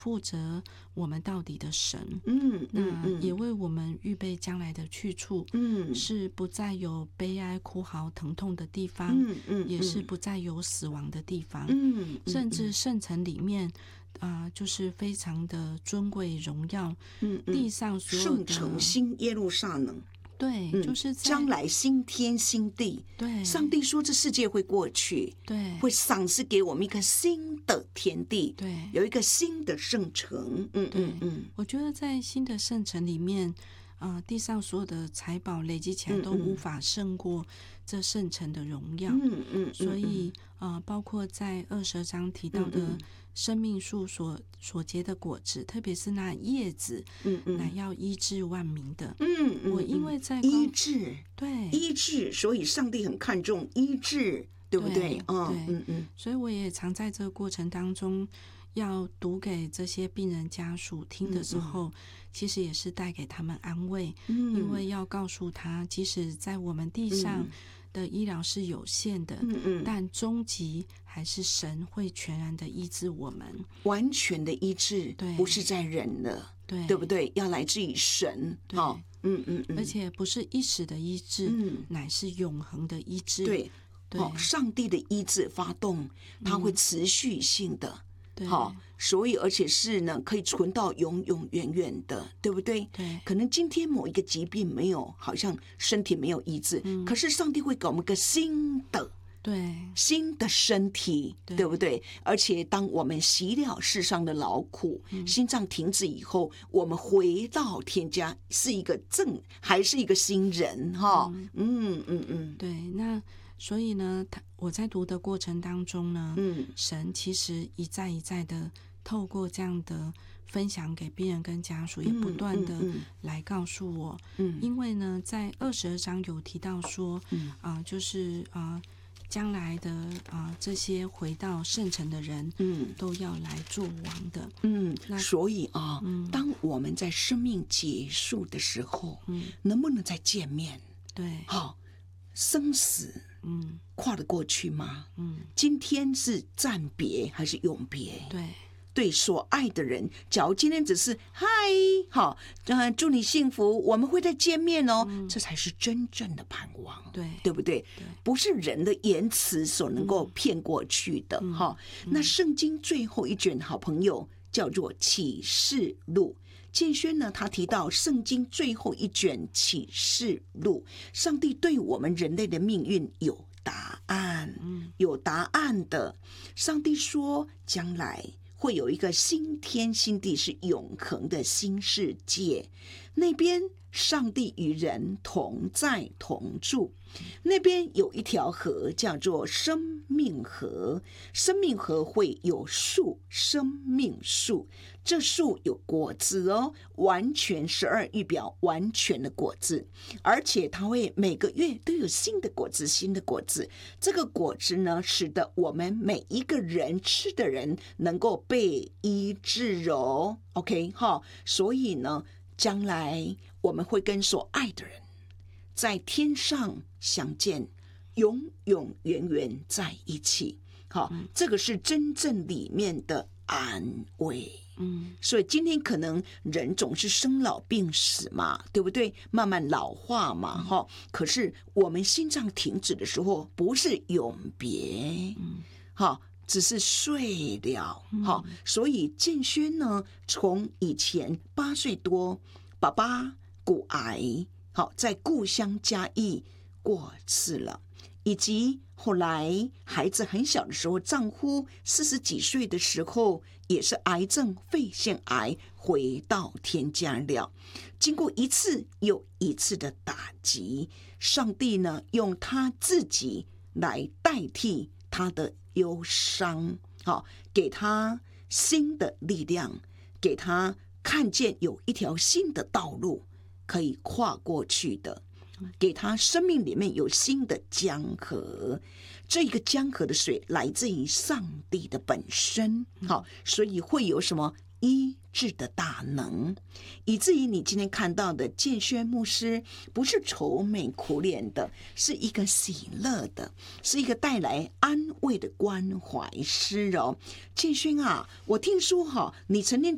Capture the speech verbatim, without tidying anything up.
负责我们到底的神。 嗯嗯那也为我们预备将来的去处， 嗯， 是不再有悲哀、哭嚎、疼痛的地方， 嗯嗯， 也是不再有死亡的地方。 嗯， 甚至圣城里面，啊、呃，就是非常的尊贵荣耀。 嗯嗯， 地上所有的圣城新耶路撒冷。 对， 嗯、 就是在将来新天新地。 对， 上帝说这世界会过去， 对， 会赏赐给我们一个新的天地， 对， 有一个新的圣城。嗯嗯嗯， 我觉得在新的圣城里面，呃，地上所有的财宝累积起来都无法胜过这圣城的荣耀。 嗯嗯，嗯所以呃，包括在二十章提到的生命树所所结的果子，特别是那叶子， 嗯嗯， 乃要医治万民的。 嗯嗯， 我因为在医治， 对医治，所以上帝很看重医治，对不对？ 嗯， 对，嗯嗯， 所以我也常在这个过程当中，要读给这些病人家属听的时候，嗯、其实也是带给他们安慰，嗯、因为要告诉他，即使在我们地上的医疗是有限的，嗯嗯，但终极还是神会全然的医治我们， 完全的医治， 对， 不是在人了， 对， 对不对？要来自于神， 对， 哦、嗯嗯嗯， 而且不是一时的医治，嗯，乃是永恒的医治， 对，对、哦，上帝的医治发动，它会持续性的。嗯好，所以而且是呢，可以存到永永远远的，对不对？ 对。 可能今天某一个疾病没有，好像身体没有医治，嗯、可是上帝会给我们一个新的， 对， 新的身体， 对, 对不对？而且当我们洗了世上的劳苦，嗯、心脏停止以后，我们回到天家，是一个正，还是一个新人？哈，嗯嗯嗯，嗯对，那。所以呢，他我在读的过程当中呢， 嗯， 神其实一再一再的透过这样的分享给病人跟家属，也不断的来告诉我，嗯，因为呢，在二十二章有提到说，嗯啊、呃，就是啊、呃，将来的啊、呃、这些回到圣城的人，嗯，都要来做王的， 嗯，所以啊，嗯，当我们在生命结束的时候，嗯，能不能再见面？ 对， 好，生死。 嗯， 跨得过去吗？ 嗯， 今天是暂别还是永别？ 对， 对所爱的人，假如今天只是嗨，好，呃，祝你幸福，我们会再见面哦，嗯、这才是真正的盼望， 对， 对不对？ 对， 不是人的言辞所能够骗过去的哈、嗯。那圣经最后一卷好朋友叫做启示录。建轩呢，他提到圣经最后一卷启示录，上帝对我们人类的命运有答案，有答案的。上帝说，将来会有一个新天新地，是永恒的新世界，那边上帝与人同在同住，那边有一条河叫做生命河，生命河会有树，生命树，这树有果子哦，完全十二预表完全的果子，而且它会每个月都有新的果子，新的果子。这个果子呢，使得我们每一个人吃的人能够被医治哦。OK 哈，所以呢，将来我们会跟所爱的人在天上相见，永永远远在一起。好，嗯、这个是真正里面的安慰。嗯，所以今天可能人总是生老病死嘛，对不对？慢慢老化嘛，哈、嗯。可是我们心脏停止的时候，不是永别，嗯，哈，只是睡了，哈、嗯。所以建轩呢，从以前八岁多，爸爸骨癌，好，在故乡嘉义过世了，以及后来孩子很小的时候，丈夫四十几岁的时候也是癌症肺腺癌回到天家了。经过一次又一次的打击，上帝呢用他自己来代替他的忧伤，好，给他新的力量，给他看见有一条新的道路可以跨过去的，给他生命里面有新的江河，这个江河的水来自于上帝的本身，好，所以会有什么医治的大能，以至于你今天看到的建轩牧师不是愁眉苦脸的，是一个喜乐的，是一个带来安慰的关怀师哦。建轩啊，我听说哈，你曾经